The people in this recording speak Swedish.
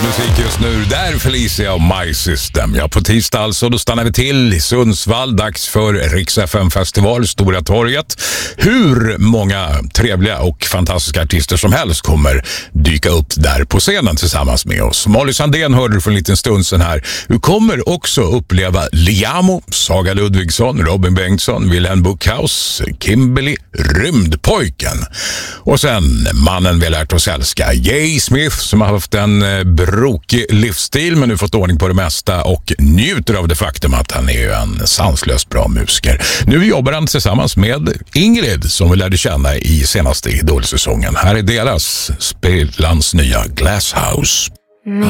musik just nu. Där Felicia och My System. Ja, på tisdag alltså, då stannar vi till i Sundsvall. Dags för Rix FM-festival, Stora torget. Hur många trevliga och fantastiska artister som helst kommer dyka upp där på scenen tillsammans med oss. Molly Sandén hörde du för en liten stund sedan här. Du kommer också uppleva Liamo, Saga Ludvigsson, Robin Bengtsson, Wilhelm Buckhaus, Kimberly, Rymdpojken. Och sen mannen vi lärt oss älska, Jay Smith, som har haft en brokig livsstil men nu fått ordning på det mesta och njuter av det faktum att han är ju en sanslöst bra musiker. Nu jobbar han tillsammans med Ingrid som vi lärde känna i senaste Idol-säsongen. Här är deras spelans nya Glass House.